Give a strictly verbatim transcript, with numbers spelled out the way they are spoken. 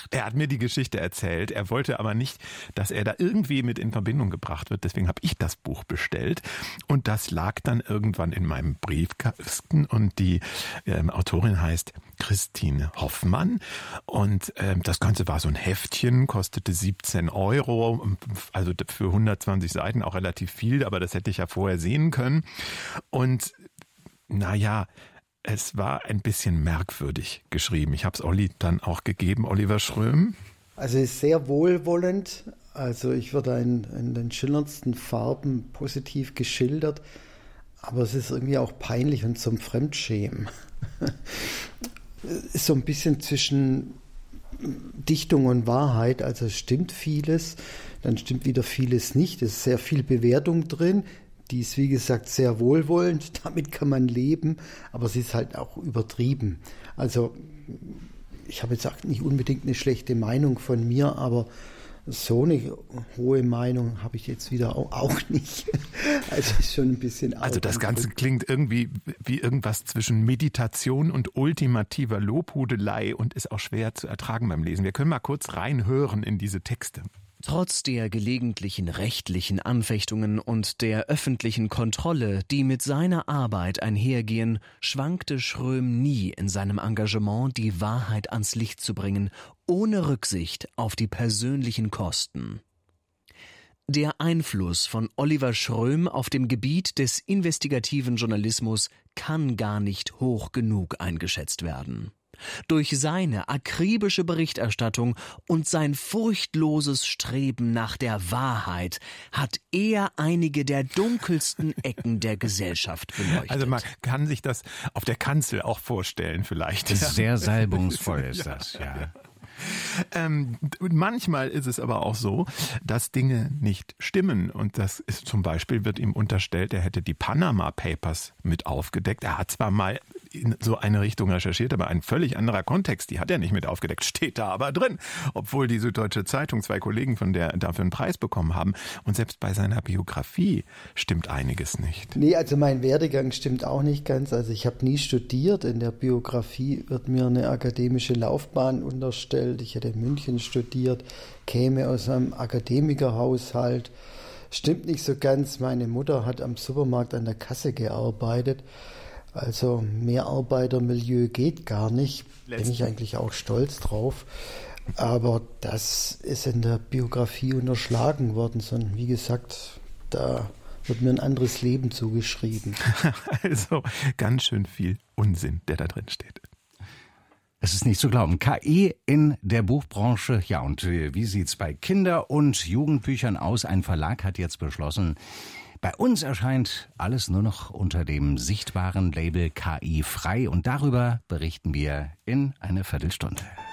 gemacht? Er hat mir die Geschichte erzählt. Er wollte aber nicht, dass er da irgendwie mit in Verbindung gebracht wird. Deswegen habe ich das Buch bestellt. Und das lag dann irgendwann in meinem Briefkasten. Und die ähm, Autorin heißt Christine Hoffmann. Und ähm, das Ganze war so ein Heftchen, kostete siebzehn Euro. Also für hundertzwanzig Seiten auch relativ viel. Aber das hätte ich ja vorher sehen können. Und naja, es war ein bisschen merkwürdig geschrieben. Ich habe es Olli dann auch gegeben, Oliver Schröm. Also es ist sehr wohlwollend. Also ich würde in, in den schillerndsten Farben positiv geschildert. Aber es ist irgendwie auch peinlich und zum Fremdschämen. Es ist so ein bisschen zwischen Dichtung und Wahrheit. Also es stimmt vieles, dann stimmt wieder vieles nicht. Es ist sehr viel Bewertung drin. Die ist, wie gesagt, sehr wohlwollend, damit kann man leben, aber sie ist halt auch übertrieben. Also ich habe jetzt auch nicht unbedingt eine schlechte Meinung von mir, aber so eine hohe Meinung habe ich jetzt wieder auch nicht. Also ist schon ein bisschen... Also das Ganze klingt irgendwie wie irgendwas zwischen Meditation und ultimativer Lobhudelei und ist auch schwer zu ertragen beim Lesen. Wir können mal kurz reinhören in diese Texte. Trotz der gelegentlichen rechtlichen Anfechtungen und der öffentlichen Kontrolle, die mit seiner Arbeit einhergehen, schwankte Schröm nie in seinem Engagement, die Wahrheit ans Licht zu bringen, ohne Rücksicht auf die persönlichen Kosten. Der Einfluss von Oliver Schröm auf dem Gebiet des investigativen Journalismus kann gar nicht hoch genug eingeschätzt werden. Durch seine akribische Berichterstattung und sein furchtloses Streben nach der Wahrheit hat er einige der dunkelsten Ecken der Gesellschaft beleuchtet. Also man kann sich das auf der Kanzel auch vorstellen vielleicht. Das ist sehr salbungsvoll ist das, ja. Ähm, manchmal ist es aber auch so, dass Dinge nicht stimmen. Und das ist zum Beispiel, wird ihm unterstellt, er hätte die Panama Papers mit aufgedeckt. Er hat zwar mal in so eine Richtung recherchiert, aber ein völlig anderer Kontext, die hat er nicht mit aufgedeckt, steht da aber drin. Obwohl die Süddeutsche Zeitung, zwei Kollegen von der dafür einen Preis bekommen haben. Und selbst bei seiner Biografie stimmt einiges nicht. Nee, also mein Werdegang stimmt auch nicht ganz. Also ich habe nie studiert. In der Biografie wird mir eine akademische Laufbahn unterstellt. Ich hätte in München studiert, käme aus einem Akademikerhaushalt. Stimmt nicht so ganz. Meine Mutter hat am Supermarkt an der Kasse gearbeitet. Also mehr Arbeitermilieu geht gar nicht. Bin ich eigentlich auch stolz drauf. Aber das ist in der Biografie unterschlagen worden. Sondern wie gesagt, da wird mir ein anderes Leben zugeschrieben. Also ganz schön viel Unsinn, der da drin steht. Es ist nicht zu glauben. K I in der Buchbranche. Ja, und wie sieht's bei Kinder- und Jugendbüchern aus? Ein Verlag hat jetzt beschlossen, bei uns erscheint alles nur noch unter dem sichtbaren Label K I frei. Und darüber berichten wir in einer Viertelstunde.